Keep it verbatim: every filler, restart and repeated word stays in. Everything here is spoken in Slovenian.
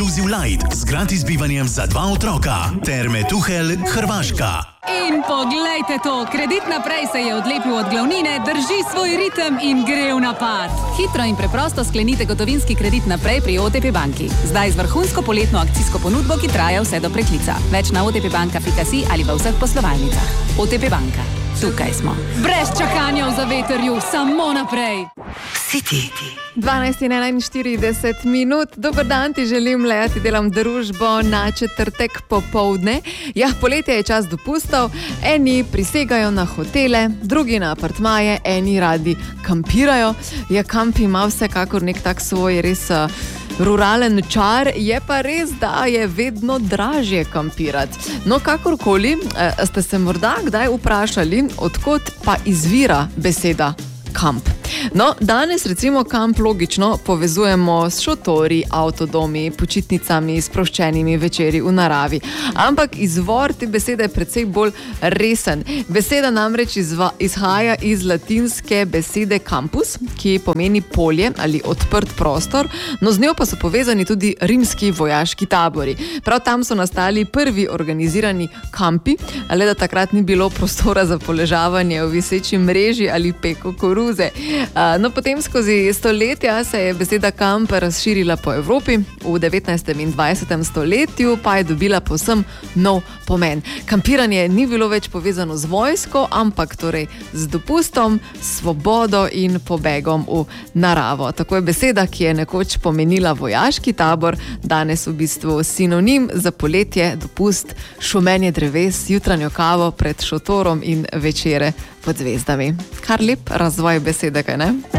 Inclusive Light z gratis bivanjem za dva otroka. Terme Tuhelj, Hrvaška. In poglejte to, Kredit naprej se je odlepil od glavnine, drži svoj ritem in gre v napad. Hitro in preprosto sklenite gotovinski kredit naprej pri O T P banki. Zdaj z vrhunsko poletno akcijsko ponudbo, ki traja vse do preklica. Več na otpbanka pika si ali v vseh poslovalnicah. O T P banka. Tukaj smo. Brez čakanja v zavetrju, samo naprej. City. dvanajst in enainštirideset minut. Dober dan ti želim, Lea, ti delam družbo na četrtek popoldne. Ja, poletje je čas dopustov. Eni prisegajo na hotele, drugi na apartmaje, eni radi kampirajo. Ja, kamp ima vsekakor nek tak svoj res uh, ruralen čar, je pa res, da je vedno dražje kampirati. No, kakorkoli, eh, ste se morda kdaj vprašali, odkot pa izvira beseda kamp. No, danes recimo kamp logično povezujemo s šotori, avtodomi, počitnicami, sproščenimi večeri v naravi. Ampak izvor te besede je precej bolj resen. Beseda namreč izva, izhaja iz latinske besede campus, ki pomeni polje ali odprt prostor, no z njo pa so povezani tudi rimski vojaški tabori. Prav tam so nastali prvi organizirani kampi, le da takrat ni bilo prostora za poležavanje v viseči mreži ali peko koruze. No, potem skozi stoletja se je beseda kamp razširila po Evropi, v devetnajstem in dvajsetem stoletju pa je dobila povsem nov pomen. Kampiranje ni bilo več povezano z vojsko, ampak torej z dopustom, svobodo in pobegom v naravo. Tako je beseda, ki je nekoč pomenila vojaški tabor, danes v bistvu sinonim za poletje, dopust, šumenje dreves, jutranjo kavo pred šotorom in večere pod zvezdami. Kar lep razvoj besede, kaj ne?